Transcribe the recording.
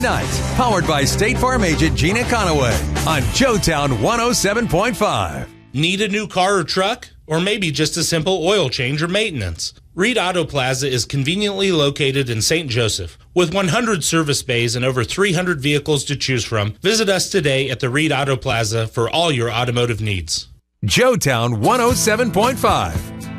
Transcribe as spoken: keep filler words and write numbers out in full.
Nights, powered by State Farm agent Gina Conaway on Joetown one oh seven point five. Need a new car or truck? Or maybe just a simple oil change or maintenance? Reed Auto Plaza is conveniently located in Saint Joseph. With one hundred service bays and over three hundred vehicles to choose from, visit us today at the Reed Auto Plaza for all your automotive needs. Joetown one oh seven point five.